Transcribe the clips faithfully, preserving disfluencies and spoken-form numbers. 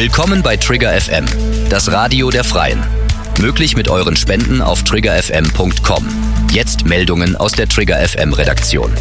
Willkommen bei Trigger F M, das Radio der Freien. Möglich mit euren Spenden auf trigger f m punkt com. Jetzt Meldungen aus der Trigger F M Redaktion.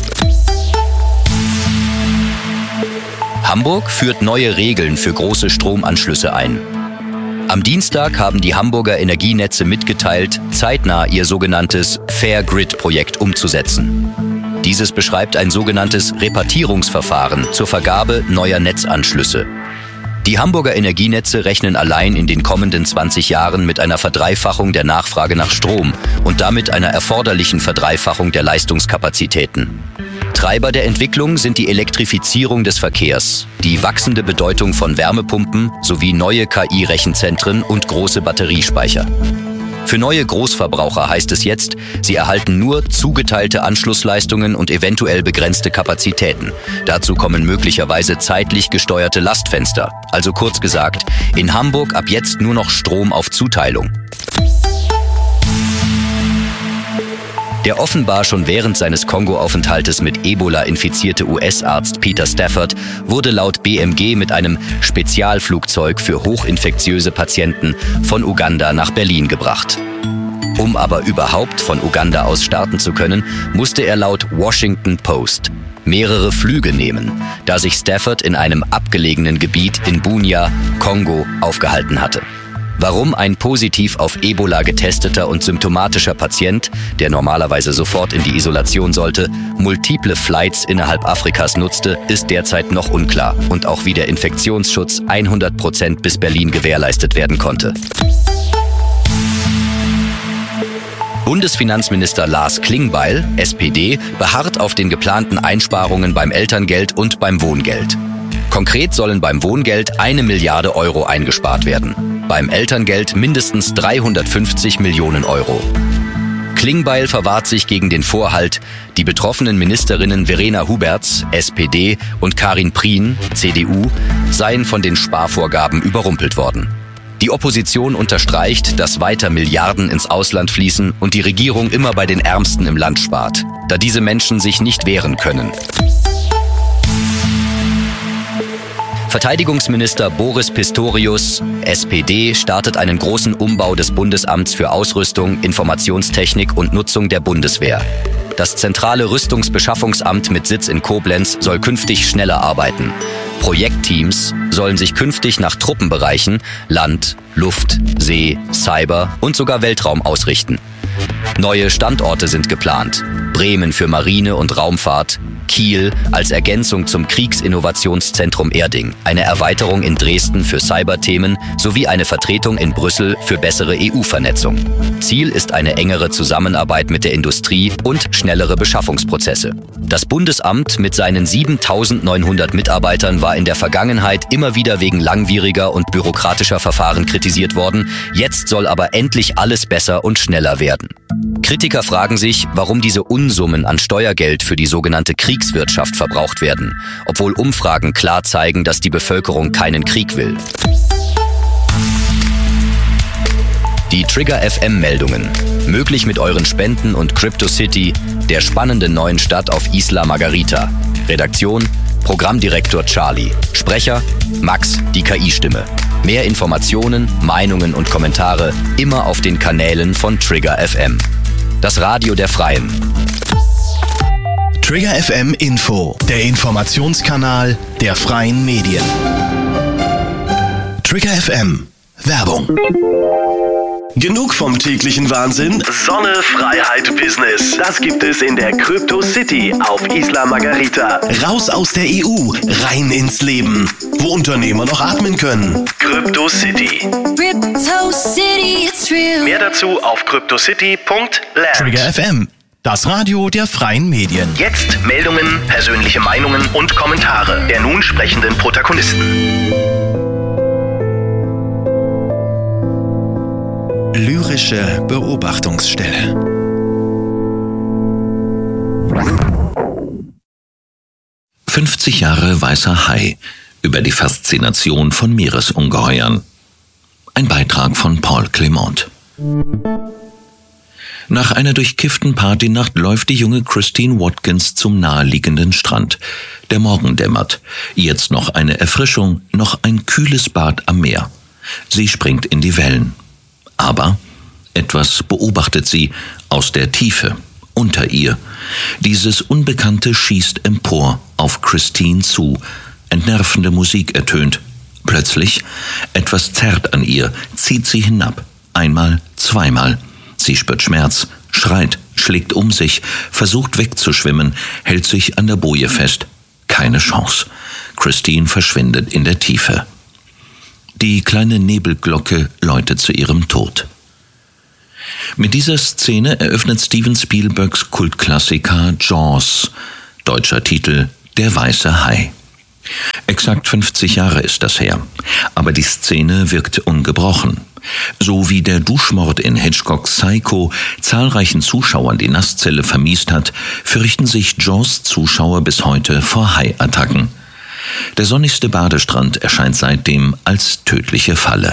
Hamburg führt neue Regeln für große Stromanschlüsse ein. Am Dienstag haben die Hamburger Energienetze mitgeteilt, zeitnah ihr sogenanntes Fair Grid-Projekt umzusetzen. Dieses beschreibt ein sogenanntes Repartierungsverfahren zur Vergabe neuer Netzanschlüsse. Die Hamburger Energienetze rechnen allein in den kommenden zwanzig Jahren mit einer Verdreifachung der Nachfrage nach Strom und damit einer erforderlichen Verdreifachung der Leistungskapazitäten. Treiber der Entwicklung sind die Elektrifizierung des Verkehrs, die wachsende Bedeutung von Wärmepumpen sowie neue K I-Rechenzentren und große Batteriespeicher. Für neue Großverbraucher heißt es jetzt, sie erhalten nur zugeteilte Anschlussleistungen und eventuell begrenzte Kapazitäten. Dazu kommen möglicherweise zeitlich gesteuerte Lastfenster. Also kurz gesagt, in Hamburg ab jetzt nur noch Strom auf Zuteilung. Der offenbar schon während seines Kongo-Aufenthaltes mit Ebola infizierte U S-Arzt Peter Stafford wurde laut B M G mit einem Spezialflugzeug für hochinfektiöse Patienten von Uganda nach Berlin gebracht. Um aber überhaupt von Uganda aus starten zu können, musste er laut Washington Post mehrere Flüge nehmen, da sich Stafford in einem abgelegenen Gebiet in Bunia, Kongo, aufgehalten hatte. Warum ein positiv auf Ebola getesteter und symptomatischer Patient, der normalerweise sofort in die Isolation sollte, multiple Flights innerhalb Afrikas nutzte, ist derzeit noch unklar und auch wie der Infektionsschutz hundert Prozent bis Berlin gewährleistet werden konnte. Bundesfinanzminister Lars Klingbeil, S P D, beharrt auf den geplanten Einsparungen beim Elterngeld und beim Wohngeld. Konkret sollen beim Wohngeld eine Milliarde Euro eingespart werden. Beim Elterngeld mindestens dreihundertfünfzig Millionen Euro. Klingbeil verwahrt sich gegen den Vorhalt, die betroffenen Ministerinnen Verena Huberts, S P D, und Karin Prien, C D U, seien von den Sparvorgaben überrumpelt worden. Die Opposition unterstreicht, dass weiter Milliarden ins Ausland fließen und die Regierung immer bei den Ärmsten im Land spart, da diese Menschen sich nicht wehren können. Verteidigungsminister Boris Pistorius, S P D, startet einen großen Umbau des Bundesamts für Ausrüstung, Informationstechnik und Nutzung der Bundeswehr. Das zentrale Rüstungsbeschaffungsamt mit Sitz in Koblenz soll künftig schneller arbeiten. Projektteams sollen sich künftig nach Truppenbereichen Land, Luft, See, Cyber und sogar Weltraum ausrichten. Neue Standorte sind geplant. Bremen für Marine und Raumfahrt, Kiel als Ergänzung zum Kriegsinnovationszentrum Erding, eine Erweiterung in Dresden für Cyberthemen sowie eine Vertretung in Brüssel für bessere E U-Vernetzung. Ziel ist eine engere Zusammenarbeit mit der Industrie und schnellere Beschaffungsprozesse. Das Bundesamt mit seinen siebentausendneunhundert Mitarbeitern war in der Vergangenheit immer wieder wegen langwieriger und bürokratischer Verfahren kritisiert worden. Jetzt soll aber endlich alles besser und schneller werden. Kritiker fragen sich, warum diese Unsummen an Steuergeld für die sogenannte Kriegswirtschaft verbraucht werden, obwohl Umfragen klar zeigen, dass die Bevölkerung keinen Krieg will. Die Trigger F M-Meldungen. Möglich mit euren Spenden und CryptoCity, der spannenden neuen Stadt auf Isla Margarita. Redaktion: Programmdirektor Charlie. Sprecher: Max, die K I-Stimme. Mehr Informationen, Meinungen und Kommentare immer auf den Kanälen von Trigger F M. Das Radio der Freien. Trigger F M Info, der Informationskanal der freien Medien. Trigger F M Werbung. Genug vom täglichen Wahnsinn? Sonne, Freiheit, Business. Das gibt es in der CryptoCity auf Isla Margarita. Raus aus der E U, rein ins Leben. Wo Unternehmer noch atmen können. CryptoCity. CryptoCity, it's real. Mehr dazu auf cryptocity punkt land. Trigger F M, das Radio der freien Medien. Jetzt Meldungen, persönliche Meinungen und Kommentare der nun sprechenden Protagonisten. Lyrische Beobachtungsstelle. fünfzig Jahre weißer Hai über die Faszination von Meeresungeheuern. Ein Beitrag von Paul Clement. Nach einer durchkifften Partynacht läuft die junge Christine Watkins zum naheliegenden Strand. Der Morgen dämmert. Jetzt noch eine Erfrischung, noch ein kühles Bad am Meer. Sie springt in die Wellen. Aber etwas beobachtet sie aus der Tiefe, unter ihr. Dieses Unbekannte schießt empor, auf Christine zu. Entnervende Musik ertönt. Plötzlich, etwas zerrt an ihr, zieht sie hinab. Einmal, zweimal. Sie spürt Schmerz, schreit, schlägt um sich, versucht wegzuschwimmen, hält sich an der Boje fest. Keine Chance. Christine verschwindet in der Tiefe. Die kleine Nebelglocke läutet zu ihrem Tod. Mit dieser Szene eröffnet Steven Spielbergs Kultklassiker Jaws, deutscher Titel Der weiße Hai. Exakt fünfzig Jahre ist das her, aber die Szene wirkt ungebrochen. So wie der Duschmord in Hitchcocks Psycho zahlreichen Zuschauern die Nasszelle vermiest hat, fürchten sich Jaws-Zuschauer bis heute vor Haiattacken. Der sonnigste Badestrand erscheint seitdem als tödliche Falle.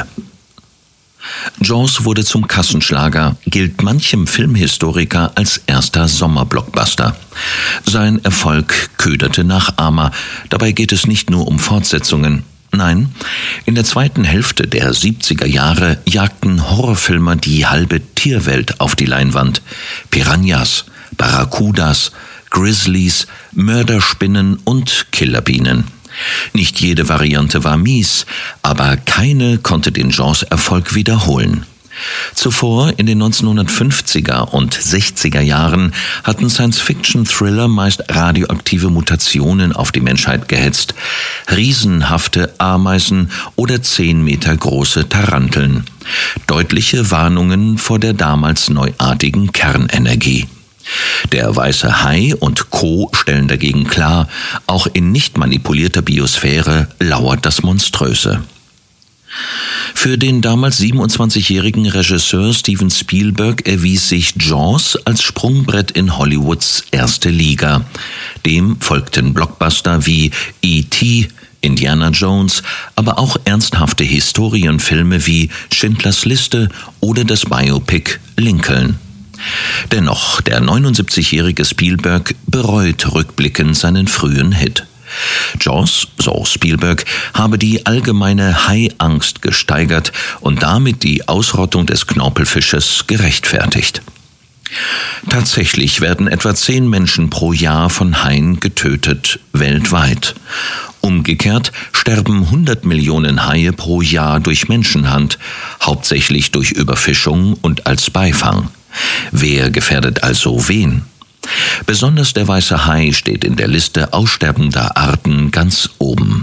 Jaws wurde zum Kassenschlager, gilt manchem Filmhistoriker als erster Sommerblockbuster. Sein Erfolg köderte Nachahmer, dabei geht es nicht nur um Fortsetzungen. Nein, in der zweiten Hälfte der siebziger Jahre jagten Horrorfilmer die halbe Tierwelt auf die Leinwand. Piranhas, Barracudas, Grizzlies, Mörderspinnen und Killerbienen. Nicht jede Variante war mies, aber keine konnte den Jaws-Erfolg wiederholen. Zuvor, in den neunzehnhundertfünfziger und sechziger Jahren, hatten Science-Fiction-Thriller meist radioaktive Mutationen auf die Menschheit gehetzt, riesenhafte Ameisen oder zehn Meter große Taranteln. Deutliche Warnungen vor der damals neuartigen Kernenergie. Der weiße Hai und Co. stellen dagegen klar, auch in nicht manipulierter Biosphäre lauert das Monströse. Für den damals siebenundzwanzigjährigen Regisseur Steven Spielberg erwies sich Jaws als Sprungbrett in Hollywoods erste Liga. Dem folgten Blockbuster wie E T, Indiana Jones, aber auch ernsthafte Historienfilme wie Schindlers Liste oder das Biopic Lincoln. Dennoch, der neunundsiebzigjährige Spielberg bereut rückblickend seinen frühen Hit. Jaws, so Spielberg, habe die allgemeine Haiangst gesteigert und damit die Ausrottung des Knorpelfisches gerechtfertigt. Tatsächlich werden etwa zehn Menschen pro Jahr von Haien getötet, weltweit. Umgekehrt sterben hundert Millionen Haie pro Jahr durch Menschenhand, hauptsächlich durch Überfischung und als Beifang. Wer gefährdet also wen? Besonders der weiße Hai steht in der Liste aussterbender Arten ganz oben.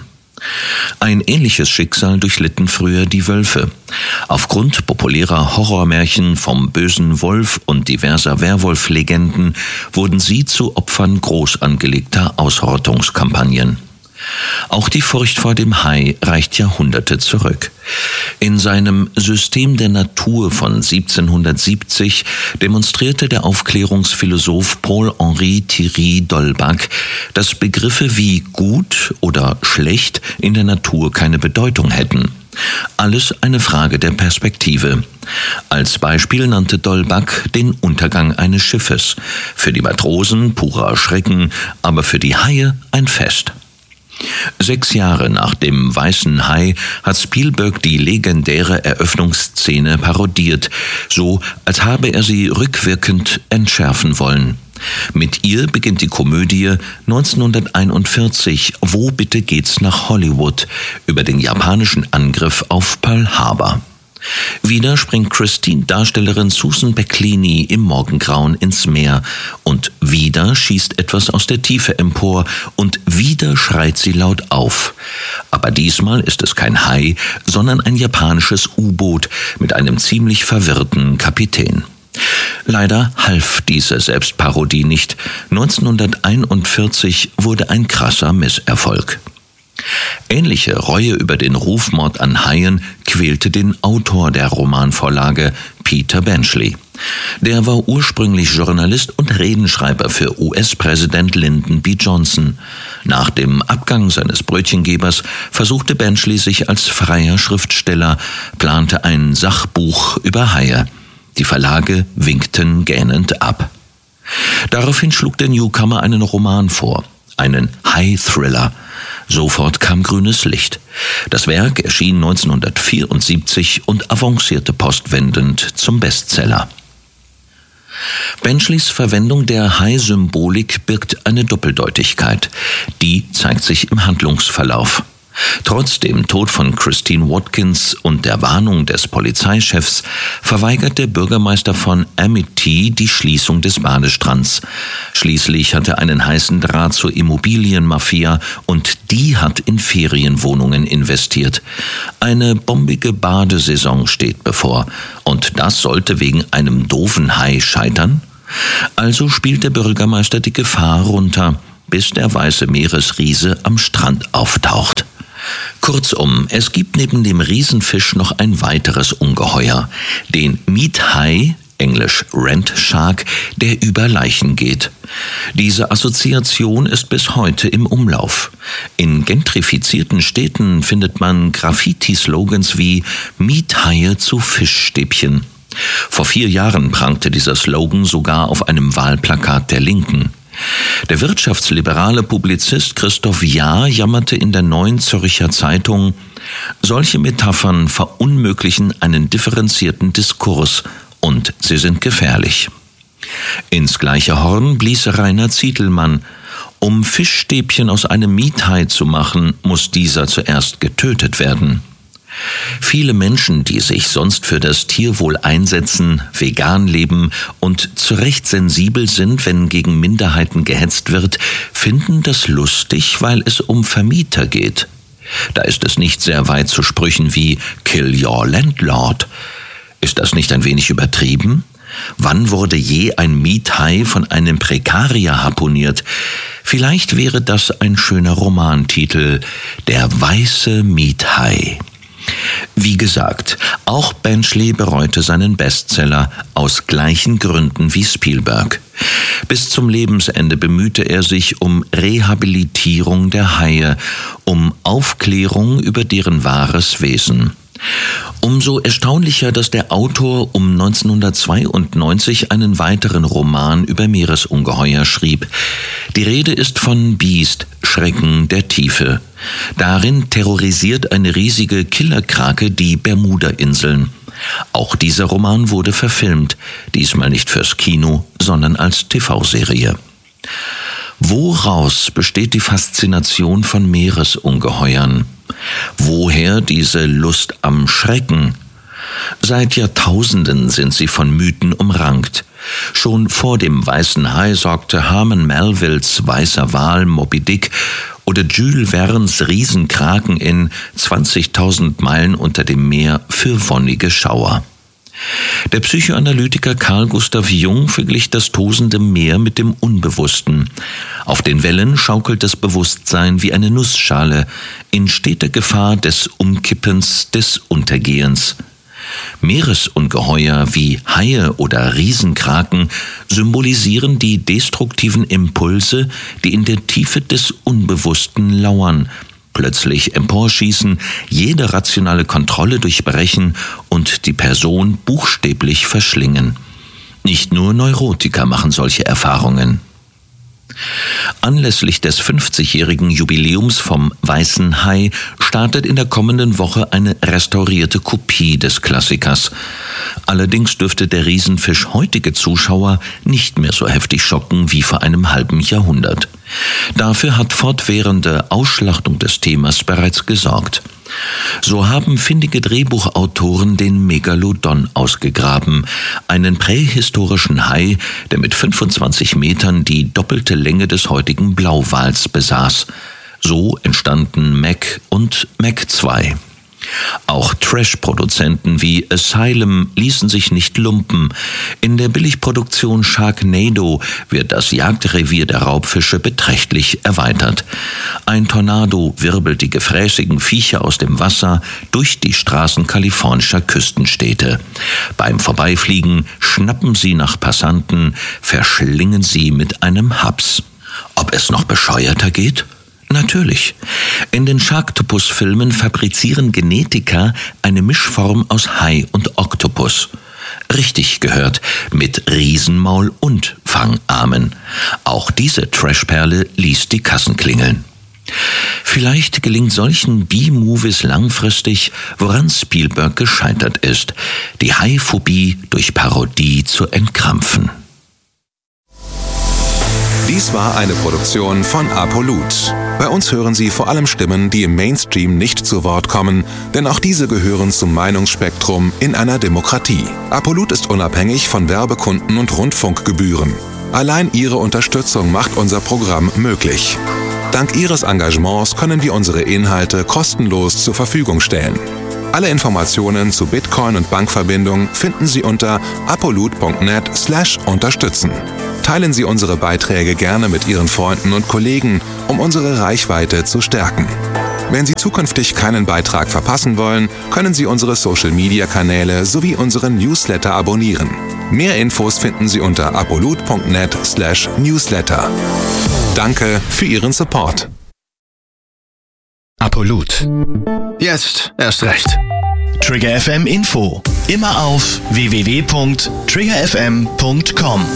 Ein ähnliches Schicksal durchlitten früher die Wölfe. Aufgrund populärer Horrormärchen vom bösen Wolf und diverser Werwolf-Legenden wurden sie zu Opfern groß angelegter Ausrottungskampagnen. Auch die Furcht vor dem Hai reicht Jahrhunderte zurück. In seinem System der Natur von siebzehnhundertsiebzig demonstrierte der Aufklärungsphilosoph Paul-Henri Thierry d'Holbach, dass Begriffe wie gut oder schlecht in der Natur keine Bedeutung hätten. Alles eine Frage der Perspektive. Als Beispiel nannte d'Holbach den Untergang eines Schiffes. Für die Matrosen purer Schrecken, aber für die Haie ein Fest. Sechs Jahre nach dem weißen Hai hat Spielberg die legendäre Eröffnungsszene parodiert, so als habe er sie rückwirkend entschärfen wollen. Mit ihr beginnt die Komödie neunzehnhunderteinundvierzig Wo bitte geht's nach Hollywood über den japanischen Angriff auf Pearl Harbor. Wieder springt Christine-Darstellerin Susan Becklini im Morgengrauen ins Meer und wieder schießt etwas aus der Tiefe empor und wieder schreit sie laut auf. Aber diesmal ist es kein Hai, sondern ein japanisches U-Boot mit einem ziemlich verwirrten Kapitän. Leider half diese Selbstparodie nicht. neunzehnhunderteinundvierzig wurde ein krasser Misserfolg. Ähnliche Reue über den Rufmord an Haien quälte den Autor der Romanvorlage, Peter Benchley. Der war ursprünglich Journalist und Redenschreiber für U S-Präsident Lyndon B. Johnson. Nach dem Abgang seines Brötchengebers versuchte Benchley sich als freier Schriftsteller, plante ein Sachbuch über Haie. Die Verlage winkten gähnend ab. Daraufhin schlug der Newcomer einen Roman vor, einen High-Thriller. Sofort kam grünes Licht. Das Werk erschien neunzehnhundertvierundsiebzig und avancierte postwendend zum Bestseller. Benchleys Verwendung der Hai-Symbolik birgt eine Doppeldeutigkeit. Die zeigt sich im Handlungsverlauf. Trotz dem Tod von Christine Watkins und der Warnung des Polizeichefs verweigert der Bürgermeister von Amity die Schließung des Badestrands. Schließlich hat er einen heißen Draht zur Immobilienmafia und die hat in Ferienwohnungen investiert. Eine bombige Badesaison steht bevor und das sollte wegen einem doofen Hai scheitern? Also spielt der Bürgermeister die Gefahr runter, bis der weiße Meeresriese am Strand auftaucht. Kurzum, es gibt neben dem Riesenfisch noch ein weiteres Ungeheuer, den Miethai, englisch Rent Shark, der über Leichen geht. Diese Assoziation ist bis heute im Umlauf. In gentrifizierten Städten findet man Graffiti-Slogans wie Miethaie zu Fischstäbchen. Vor vier Jahren prangte dieser Slogan sogar auf einem Wahlplakat der Linken. Der wirtschaftsliberale Publizist Christoph Jahr jammerte in der Neuen Zürcher Zeitung: Solche Metaphern verunmöglichen einen differenzierten Diskurs und sie sind gefährlich. Ins gleiche Horn blies Rainer Zietelmann: Um Fischstäbchen aus einem Miethai zu machen, muss dieser zuerst getötet werden. Viele Menschen, die sich sonst für das Tierwohl einsetzen, vegan leben und zu Recht sensibel sind, wenn gegen Minderheiten gehetzt wird, finden das lustig, weil es um Vermieter geht. Da ist es nicht sehr weit zu Sprüchen wie "Kill your landlord". Ist das nicht ein wenig übertrieben? Wann wurde je ein Miethai von einem Prekarier harpuniert? Vielleicht wäre das ein schöner Romantitel: Der weiße Miethai. Wie gesagt, auch Benchley bereute seinen Bestseller aus gleichen Gründen wie Spielberg. Bis zum Lebensende bemühte er sich um Rehabilitierung der Haie, um Aufklärung über deren wahres Wesen. Umso erstaunlicher, dass der Autor um neunzehnhundertzweiundneunzig einen weiteren Roman über Meeresungeheuer schrieb. Die Rede ist von Beast, Schrecken der Tiefe. Darin terrorisiert eine riesige Killerkrake die Bermuda-Inseln. Auch dieser Roman wurde verfilmt, diesmal nicht fürs Kino, sondern als T V-Serie. Woraus besteht die Faszination von Meeresungeheuern? Woher diese Lust am Schrecken? Seit Jahrtausenden sind sie von Mythen umrankt. Schon vor dem weißen Hai sorgte Herman Melvilles weißer Wal Moby Dick oder Jules Verne's Riesenkraken in zwanzigtausend Meilen unter dem Meer für wonnige Schauer. Der Psychoanalytiker Carl Gustav Jung verglich das tosende Meer mit dem Unbewussten. Auf den Wellen schaukelt das Bewusstsein wie eine Nussschale, in steter Gefahr des Umkippens, des Untergehens. Meeresungeheuer wie Haie oder Riesenkraken symbolisieren die destruktiven Impulse, die in der Tiefe des Unbewussten lauern, plötzlich emporschießen, jede rationale Kontrolle durchbrechen und die Person buchstäblich verschlingen. Nicht nur Neurotiker machen solche Erfahrungen. Anlässlich des fünfzigjährigen Jubiläums vom Weißen Hai startet in der kommenden Woche eine restaurierte Kopie des Klassikers. Allerdings dürfte der Riesenfisch heutige Zuschauer nicht mehr so heftig schocken wie vor einem halben Jahrhundert. Dafür hat fortwährende Ausschlachtung des Themas bereits gesorgt. So haben findige Drehbuchautoren den Megalodon ausgegraben, einen prähistorischen Hai, der mit fünfundzwanzig Metern die doppelte Länge des heutigen Blauwals besaß. So entstanden Mac und Mac zwei. Auch Trash-Produzenten wie Asylum ließen sich nicht lumpen. In der Billigproduktion Sharknado wird das Jagdrevier der Raubfische beträchtlich erweitert. Ein Tornado wirbelt die gefräßigen Viecher aus dem Wasser durch die Straßen kalifornischer Küstenstädte. Beim Vorbeifliegen schnappen sie nach Passanten, verschlingen sie mit einem Haps. Ob es noch bescheuerter geht? Natürlich. In den Sharktopus-Filmen fabrizieren Genetiker eine Mischform aus Hai und Oktopus. Richtig gehört, mit Riesenmaul und Fangarmen. Auch diese Trashperle ließ die Kassen klingeln. Vielleicht gelingt solchen B-Movies langfristig, woran Spielberg gescheitert ist, die Hai-Phobie durch Parodie zu entkrampfen. Dies war eine Produktion von Apolut. Bei uns hören Sie vor allem Stimmen, die im Mainstream nicht zu Wort kommen, denn auch diese gehören zum Meinungsspektrum in einer Demokratie. Apolut ist unabhängig von Werbekunden und Rundfunkgebühren. Allein Ihre Unterstützung macht unser Programm möglich. Dank Ihres Engagements können wir unsere Inhalte kostenlos zur Verfügung stellen. Alle Informationen zu Bitcoin und Bankverbindung finden Sie unter apolut punkt net slash unterstützen. Teilen Sie unsere Beiträge gerne mit Ihren Freunden und Kollegen, um unsere Reichweite zu stärken. Wenn Sie zukünftig keinen Beitrag verpassen wollen, können Sie unsere Social-Media-Kanäle sowie unseren Newsletter abonnieren. Mehr Infos finden Sie unter apolut punkt net slash newsletter. Danke für Ihren Support. Apolut. Jetzt erst recht. Trigger F M Info. Immer auf w w w punkt trigger f m punkt com.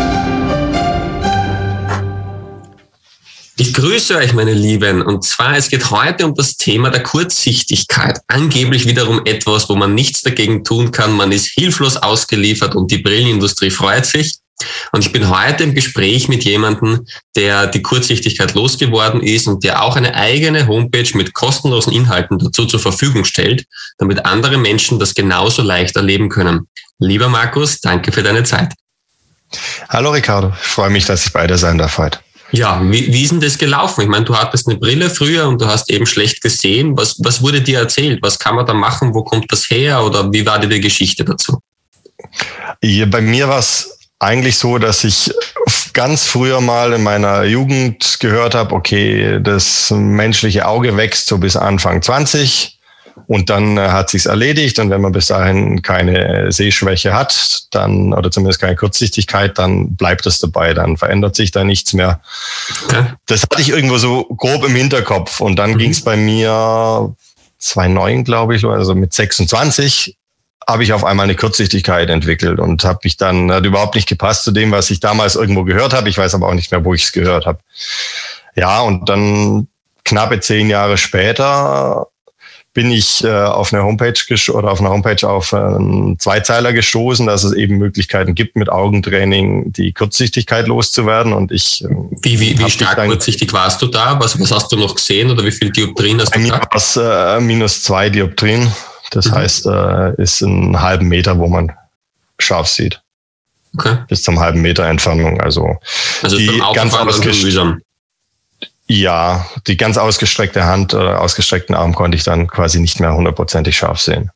Ich grüße euch, meine Lieben. Und zwar, es geht heute um das Thema der Kurzsichtigkeit. Angeblich wiederum etwas, wo man nichts dagegen tun kann. Man ist hilflos ausgeliefert und die Brillenindustrie freut sich. Und ich bin heute im Gespräch mit jemandem, der die Kurzsichtigkeit losgeworden ist und der auch eine eigene Homepage mit kostenlosen Inhalten dazu zur Verfügung stellt, damit andere Menschen das genauso leicht erleben können. Lieber Markus, danke für deine Zeit. Hallo Ricardo, ich freue mich, dass ich bei dir sein darf heute. Ja, wie, wie ist denn das gelaufen? Ich meine, du hattest eine Brille früher und du hast eben schlecht gesehen. Was, was wurde dir erzählt? Was kann man da machen? Wo kommt das her? Oder wie war dir die Geschichte dazu? Ja, bei mir war es eigentlich so, dass ich ganz früher mal in meiner Jugend gehört habe, okay, das menschliche Auge wächst so bis Anfang zwanzig und dann hat sich's erledigt und wenn man bis dahin keine Sehschwäche hat, dann oder zumindest keine Kurzsichtigkeit, dann bleibt es dabei, dann verändert sich da nichts mehr. Okay. Das hatte ich irgendwo so grob im Hinterkopf und dann mhm. ging es bei mir zweitausendneun, glaube ich, also mit sechsundzwanzig habe ich auf einmal eine Kurzsichtigkeit entwickelt und habe mich dann, hat überhaupt nicht gepasst zu dem, was ich damals irgendwo gehört habe. Ich weiß aber auch nicht mehr, wo ich es gehört habe. Ja, und dann knappe zehn Jahre später bin ich äh, auf eine Homepage gesch- oder auf einer Homepage auf einen Zweizeiler gestoßen, dass es eben Möglichkeiten gibt, mit Augentraining die Kurzsichtigkeit loszuwerden. Und ich äh, wie wie, wie stark kurzsichtig warst du da? Was was hast du noch gesehen oder wie viel Dioptrien hast du da? Bei mir war es äh, minus zwei Dioptrien. Das mhm. heißt, äh, ist einen halben Meter, wo man scharf sieht. Okay. Bis zum halben Meter Entfernung. Also, also die ganz ausgestreckte, ja, die ganz ausgestreckte Hand oder ausgestreckten Arm konnte ich dann quasi nicht mehr hundertprozentig scharf sehen.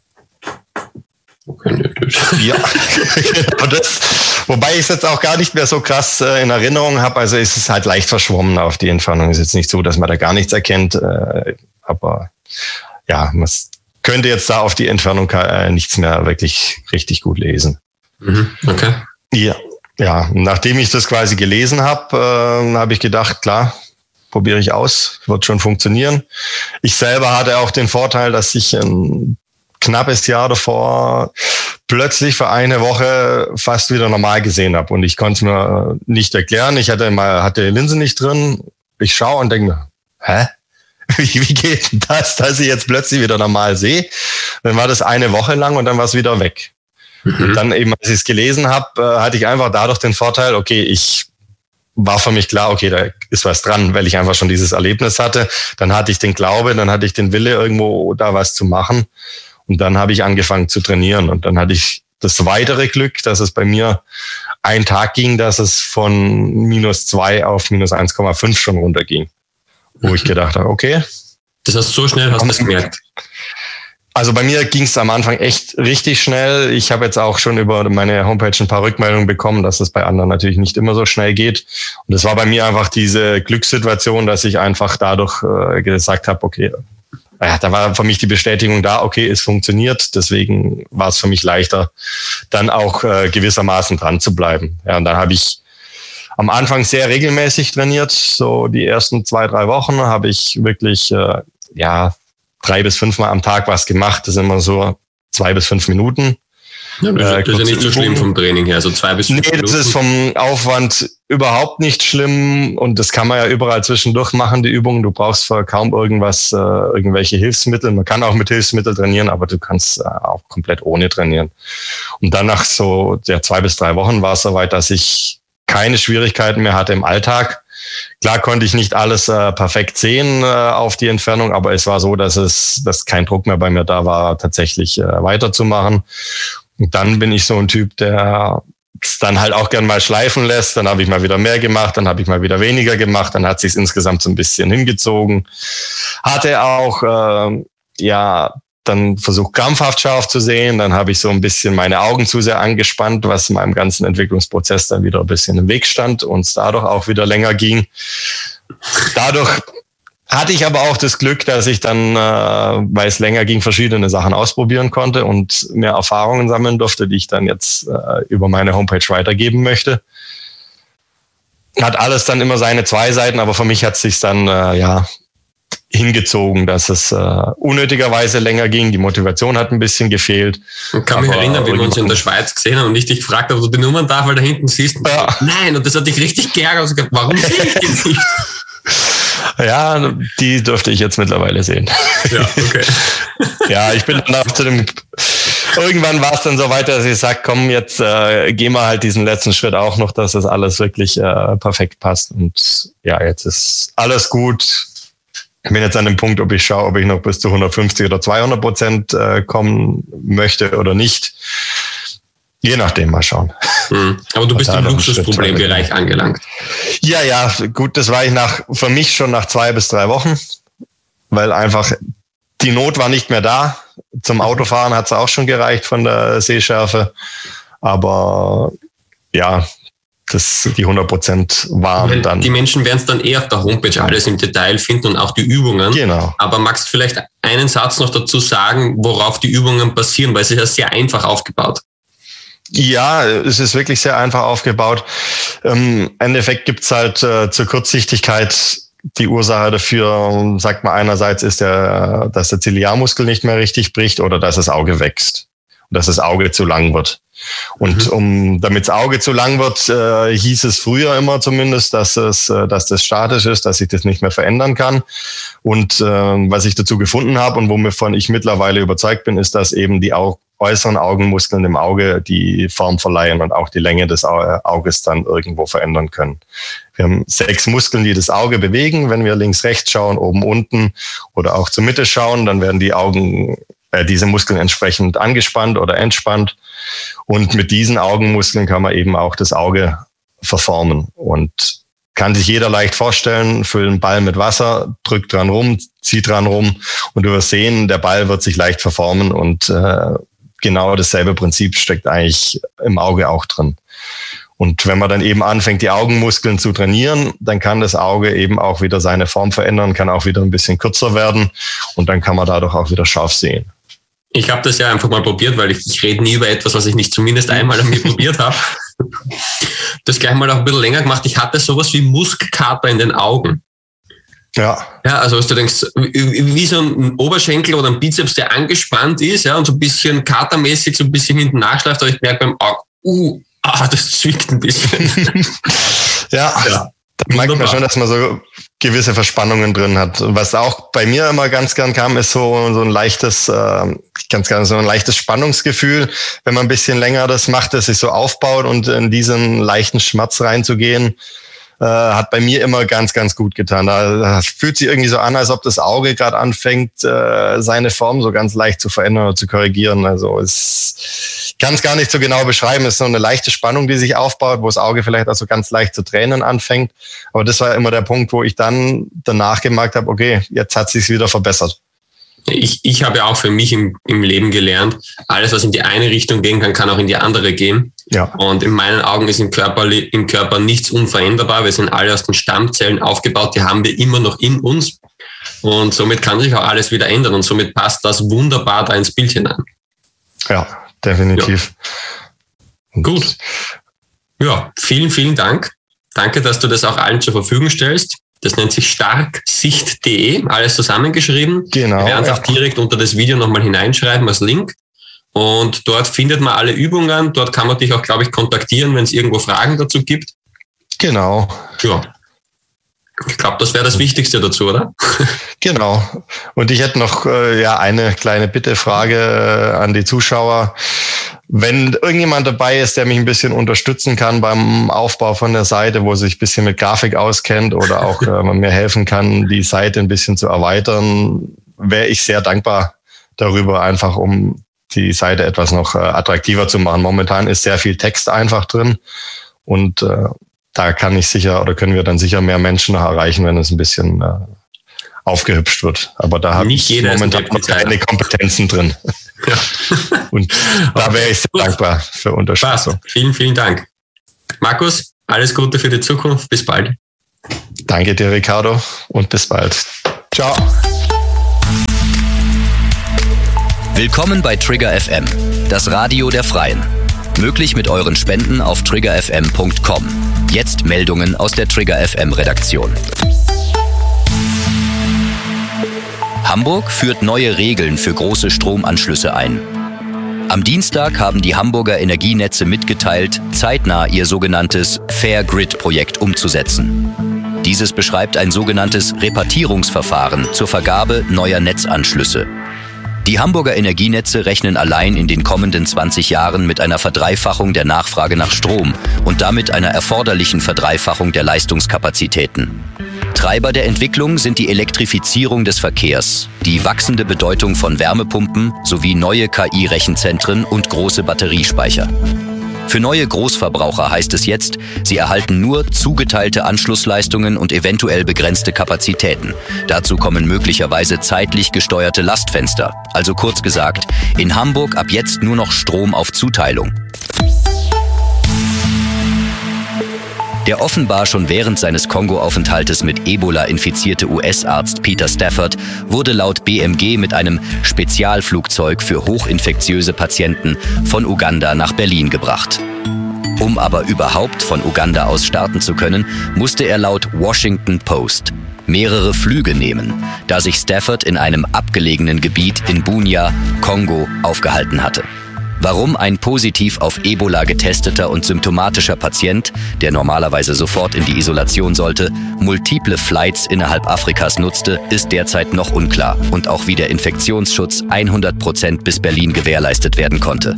Okay, ja, das, wobei ich es jetzt auch gar nicht mehr so krass äh, in Erinnerung habe. Also ist es halt leicht verschwommen auf die Entfernung. Ist jetzt nicht so, dass man da gar nichts erkennt. Äh, aber ja, man könnte jetzt da auf die Entfernung äh, nichts mehr wirklich richtig gut lesen. Mhm, okay. Ja, ja, nachdem ich das quasi gelesen habe, äh, habe ich gedacht, klar, probiere ich aus, wird schon funktionieren. Ich selber hatte auch den Vorteil, dass ich ein knappes Jahr davor plötzlich für eine Woche fast wieder normal gesehen habe. Und ich konnte es mir nicht erklären. Ich hatte mal hatte die Linse nicht drin. Ich schaue und denke mir, hä? Wie, wie geht denn das, dass ich jetzt plötzlich wieder normal sehe? Dann war das eine Woche lang und dann war es wieder weg. Mhm. Und dann eben, als ich es gelesen habe, hatte ich einfach dadurch den Vorteil, okay, ich war für mich klar, okay, da ist was dran, weil ich einfach schon dieses Erlebnis hatte. Dann hatte ich den Glaube, dann hatte ich den Wille, irgendwo da was zu machen. Und dann habe ich angefangen zu trainieren. Und dann hatte ich das weitere Glück, dass es bei mir einen Tag ging, dass es von minus zwei auf minus eins Komma fünf schon runterging. Wo ich gedacht habe, okay. Das heißt, so schnell hast du es gemerkt? Also bei mir ging es am Anfang echt richtig schnell. Ich habe jetzt auch schon über meine Homepage ein paar Rückmeldungen bekommen, dass es bei anderen natürlich nicht immer so schnell geht. Und es war bei mir einfach diese Glückssituation, dass ich einfach dadurch äh, gesagt habe, okay, ja, da war für mich die Bestätigung da, okay, es funktioniert. Deswegen war es für mich leichter, dann auch äh, gewissermaßen dran zu bleiben. Ja, und dann habe ich am Anfang sehr regelmäßig trainiert. So die ersten zwei, drei Wochen habe ich wirklich äh, ja drei bis fünfmal am Tag was gemacht. Das sind immer so zwei bis fünf Minuten. Ja, das, äh, das ist ja nicht so schlimm vom Training her, so zwei bis fünf Nee, das ist vom Aufwand überhaupt nicht schlimm und das kann man ja überall zwischendurch machen, die Übungen. Du brauchst für kaum irgendwas, äh, irgendwelche Hilfsmittel. Man kann auch mit Hilfsmitteln trainieren, aber du kannst äh, auch komplett ohne trainieren. Und dann nach so ja, zwei bis drei Wochen war es soweit, dass ich keine Schwierigkeiten mehr hatte im Alltag. Klar konnte ich nicht alles äh, perfekt sehen äh, auf die Entfernung, aber es war so, dass es, dass kein Druck mehr bei mir da war, tatsächlich äh, weiterzumachen. Und dann bin ich so ein Typ, der es dann halt auch gern mal schleifen lässt. Dann habe ich mal wieder mehr gemacht, dann habe ich mal wieder weniger gemacht. Dann hat sich insgesamt so ein bisschen hingezogen. Hatte auch äh, ja dann versucht, krampfhaft scharf zu sehen. Dann habe ich so ein bisschen meine Augen zu sehr angespannt, was meinem ganzen Entwicklungsprozess dann wieder ein bisschen im Weg stand und es dadurch auch wieder länger ging. Dadurch hatte ich aber auch das Glück, dass ich dann, äh, weil es länger ging, verschiedene Sachen ausprobieren konnte und mehr Erfahrungen sammeln durfte, die ich dann jetzt äh, über meine Homepage weitergeben möchte. Hat alles dann immer seine zwei Seiten, aber für mich hat es sich dann äh, ja hingezogen, dass es äh, unnötigerweise länger ging. Die Motivation hat ein bisschen gefehlt. Ich kann mich erinnern, wie wir uns in der Schweiz gesehen haben und ich dich gefragt habe, ob du die Nummern darf, weil da hinten siehst. Ja. Nein, und das hat dich richtig geärgert. Also, warum sehe ich die nicht? Ja, die dürfte ich jetzt mittlerweile sehen. Ja, okay. Ja, ich bin dann auch zu dem, irgendwann war es dann so weit, dass ich sage, komm, jetzt äh, gehen wir halt diesen letzten Schritt auch noch, dass das alles wirklich äh, perfekt passt. Und ja, jetzt ist alles gut. Ich bin jetzt an dem Punkt, ob ich schaue, ob ich noch bis zu hundertfünfzig oder zweihundert Prozent äh, kommen möchte oder nicht. Je nachdem, mal schauen. Mhm. Aber du bist im Luxusproblembereich angelangt. Ja, ja, gut, das war ich nach, für mich schon nach zwei bis drei Wochen, weil einfach die Not war nicht mehr da. Zum Autofahren hat es auch schon gereicht von der Sehschärfe. Aber ja, das, die hundert Prozent waren Weil dann. Die Menschen werden es dann eh auf der Homepage alles im Detail finden und auch die Übungen. Genau. Aber magst du vielleicht einen Satz noch dazu sagen, worauf die Übungen basieren? Weil es ist ja sehr einfach aufgebaut. Ja, es ist wirklich sehr einfach aufgebaut. Im Endeffekt gibt's halt äh, zur Kurzsichtigkeit die Ursache dafür, sagt man einerseits, ist der, dass der Ziliarmuskel nicht mehr richtig bricht oder dass das Auge wächst und dass das Auge zu lang wird. Und mhm. um, damit das Auge zu lang wird, äh, hieß es früher immer zumindest, dass es, äh, dass das statisch ist, dass sich das nicht mehr verändern kann. Und äh, was ich dazu gefunden habe und wovon ich mittlerweile überzeugt bin, ist, dass eben die Au- äußeren Augenmuskeln im Auge die Form verleihen und auch die Länge des Auges dann irgendwo verändern können. Wir haben sechs Muskeln, die das Auge bewegen. Wenn wir links, rechts schauen, oben, unten oder auch zur Mitte schauen, dann werden die Augen, äh, diese Muskeln entsprechend angespannt oder entspannt. Und mit diesen Augenmuskeln kann man eben auch das Auge verformen. Und kann sich jeder leicht vorstellen, füllt einen Ball mit Wasser, drückt dran rum, zieht dran rum und du wirst sehen, der Ball wird sich leicht verformen und äh, genau dasselbe Prinzip steckt eigentlich im Auge auch drin. Und wenn man dann eben anfängt, die Augenmuskeln zu trainieren, dann kann das Auge eben auch wieder seine Form verändern, kann auch wieder ein bisschen kürzer werden und dann kann man dadurch auch wieder scharf sehen. Ich habe das ja einfach mal probiert, weil ich, ich rede nie über etwas, was ich nicht zumindest einmal an mir probiert habe. Das gleich mal auch ein bisschen länger gemacht. Ich hatte sowas wie Muskelkater in den Augen. Ja. Ja, also was du denkst, wie so ein Oberschenkel oder ein Bizeps, der angespannt ist, ja, und so ein bisschen katermäßig so ein bisschen hinten nachschleift, aber ich merke beim Auge, uh, ah, das zwickt ein bisschen. Ja, ja. Da merkt man schon, dass man so gewisse Verspannungen drin hat. Was auch bei mir immer ganz gern kam, ist so, so ein leichtes, äh, ganz gern so ein leichtes Spannungsgefühl, wenn man ein bisschen länger das macht, das sich so aufbaut und in diesen leichten Schmerz reinzugehen. Äh, hat bei mir immer ganz, ganz gut getan. Da, da fühlt sich irgendwie so an, als ob das Auge gerade anfängt, äh, seine Form so ganz leicht zu verändern oder zu korrigieren. Also es kann es gar nicht so genau beschreiben. Es ist so eine leichte Spannung, die sich aufbaut, wo das Auge vielleicht auch so ganz leicht zu tränen anfängt. Aber das war immer der Punkt, wo ich dann danach gemerkt habe, okay, jetzt hat es sich wieder verbessert. Ich, ich habe ja auch für mich im, im Leben gelernt, alles, was in die eine Richtung gehen kann, kann auch in die andere gehen. Ja. Und in meinen Augen ist im Körper, im Körper nichts unveränderbar. Wir sind alle aus den Stammzellen aufgebaut, die haben wir immer noch in uns. Und somit kann sich auch alles wieder ändern. Und somit passt das wunderbar da ins Bild hinein. Ja, definitiv. Ja. Gut. Ja, vielen, vielen Dank. Danke, dass du das auch allen zur Verfügung stellst. Das nennt sich starksicht punkt de, alles zusammengeschrieben. Genau. Wir werden es ja. auch direkt unter das Video nochmal hineinschreiben als Link. Und dort findet man alle Übungen. Dort kann man dich auch, glaube ich, kontaktieren, wenn es irgendwo Fragen dazu gibt. Genau. Ja. Ich glaube, das wäre das Wichtigste dazu, oder? Genau. Und ich hätte noch äh, ja eine kleine Bitte-Frage äh, an die Zuschauer. Wenn irgendjemand dabei ist, der mich ein bisschen unterstützen kann beim Aufbau von der Seite, wo sich ein bisschen mit Grafik auskennt oder auch äh, man mir helfen kann, die Seite ein bisschen zu erweitern, wäre ich sehr dankbar darüber, einfach um die Seite etwas noch äh, attraktiver zu machen. Momentan ist sehr viel Text einfach drin und äh, da kann ich sicher oder können wir dann sicher mehr Menschen noch erreichen, wenn es ein bisschen äh, aufgehübscht wird. Aber da habe ich momentan noch keine Kompetenzen drin. Ja. Und da okay. wäre ich sehr Gut. dankbar für Unterstützung. Passt. Vielen, vielen Dank. Markus, alles Gute für die Zukunft. Bis bald. Danke dir, Ricardo, und bis bald. Ciao. Willkommen bei Trigger F M, das Radio der Freien. Möglich mit euren Spenden auf trigger f m punkt com. Jetzt Meldungen aus der Trigger F M Redaktion. Hamburg führt neue Regeln für große Stromanschlüsse ein. Am Dienstag haben die Hamburger Energienetze mitgeteilt, zeitnah ihr sogenanntes Fair Grid-Projekt umzusetzen. Dieses beschreibt ein sogenanntes Repartierungsverfahren zur Vergabe neuer Netzanschlüsse. Die Hamburger Energienetze rechnen allein in den kommenden zwanzig Jahren mit einer Verdreifachung der Nachfrage nach Strom und damit einer erforderlichen Verdreifachung der Leistungskapazitäten. Treiber der Entwicklung sind die Elektrifizierung des Verkehrs, die wachsende Bedeutung von Wärmepumpen sowie neue K I-Rechenzentren und große Batteriespeicher. Für neue Großverbraucher heißt es jetzt, sie erhalten nur zugeteilte Anschlussleistungen und eventuell begrenzte Kapazitäten. Dazu kommen möglicherweise zeitlich gesteuerte Lastfenster. Also kurz gesagt, in Hamburg ab jetzt nur noch Strom auf Zuteilung. Der offenbar schon während seines Kongo-Aufenthaltes mit Ebola infizierte U S-Arzt Peter Stafford wurde laut B M G mit einem Spezialflugzeug für hochinfektiöse Patienten von Uganda nach Berlin gebracht. Um aber überhaupt von Uganda aus starten zu können, musste er laut Washington Post mehrere Flüge nehmen, da sich Stafford in einem abgelegenen Gebiet in Bunia, Kongo, aufgehalten hatte. Warum ein positiv auf Ebola getesteter und symptomatischer Patient, der normalerweise sofort in die Isolation sollte, multiple Flights innerhalb Afrikas nutzte, ist derzeit noch unklar und auch wie der Infektionsschutz hundert Prozent bis Berlin gewährleistet werden konnte.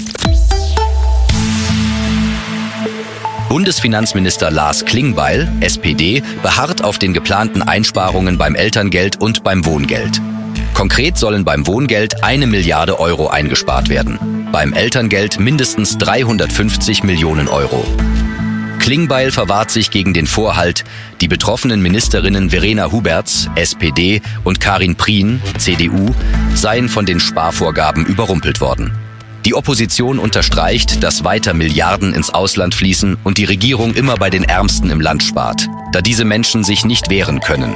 Bundesfinanzminister Lars Klingbeil, S P D, beharrt auf den geplanten Einsparungen beim Elterngeld und beim Wohngeld. Konkret sollen beim Wohngeld eine Milliarde Euro eingespart werden. Beim Elterngeld mindestens dreihundertfünfzig Millionen Euro. Klingbeil verwahrt sich gegen den Vorhalt, die betroffenen Ministerinnen Verena Huberts, S P D, und Karin Prien, C D U, seien von den Sparvorgaben überrumpelt worden. Die Opposition unterstreicht, dass weiter Milliarden ins Ausland fließen und die Regierung immer bei den Ärmsten im Land spart, da diese Menschen sich nicht wehren können.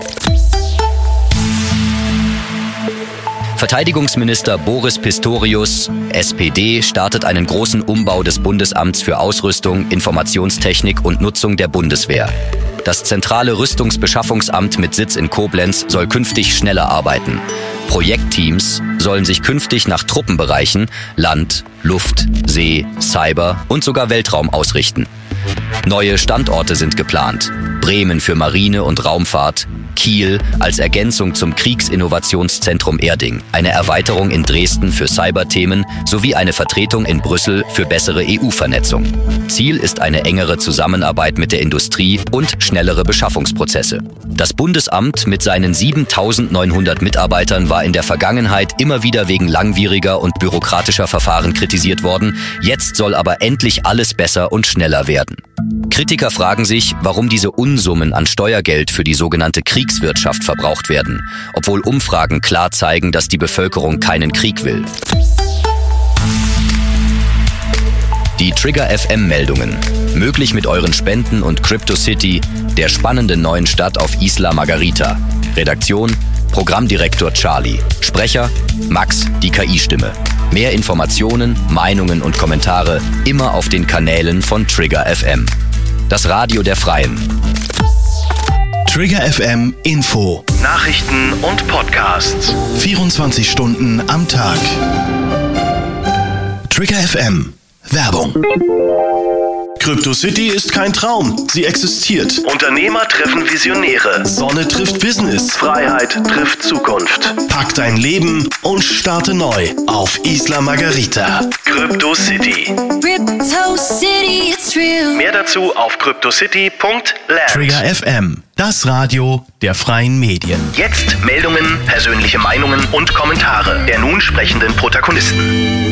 Verteidigungsminister Boris Pistorius, S P D, startet einen großen Umbau des Bundesamts für Ausrüstung, Informationstechnik und Nutzung der Bundeswehr. Das zentrale Rüstungsbeschaffungsamt mit Sitz in Koblenz soll künftig schneller arbeiten. Projektteams sollen sich künftig nach Truppenbereichen Land, Luft, See, Cyber und sogar Weltraum ausrichten. Neue Standorte sind geplant. Bremen für Marine und Raumfahrt, Kiel als Ergänzung zum Kriegsinnovationszentrum Erding, eine Erweiterung in Dresden für Cyberthemen sowie eine Vertretung in Brüssel für bessere E U-Vernetzung. Ziel ist eine engere Zusammenarbeit mit der Industrie und schnellere Beschaffungsprozesse. Das Bundesamt mit seinen siebentausendneunhundert Mitarbeitern war in der Vergangenheit immer wieder wegen langwieriger und bürokratischer Verfahren kritisiert worden. Jetzt soll aber endlich alles besser und schneller werden. Kritiker fragen sich, warum diese Unsummen an Steuergeld für die sogenannte Kriegswirtschaft verbraucht werden, obwohl Umfragen klar zeigen, dass die Bevölkerung keinen Krieg will. Die Trigger F M-Meldungen. Möglich mit euren Spenden und Crypto City, der spannenden neuen Stadt auf Isla Margarita. Redaktion: Programmdirektor Charlie. Sprecher: Max, die K I-Stimme. Mehr Informationen, Meinungen und Kommentare immer auf den Kanälen von Trigger F M. Das Radio der Freien. Trigger F M Info. Nachrichten und Podcasts. vierundzwanzig Stunden am Tag. Trigger F M. Werbung. Crypto City ist kein Traum, sie existiert. Unternehmer treffen Visionäre. Sonne trifft Business. Freiheit trifft Zukunft. Pack dein Leben und starte neu auf Isla Margarita. Crypto City. Crypto City, it's real. Mehr dazu auf cryptocity punkt land. Trigger F M, das Radio der freien Medien. Jetzt Meldungen, persönliche Meinungen und Kommentare der nun sprechenden Protagonisten.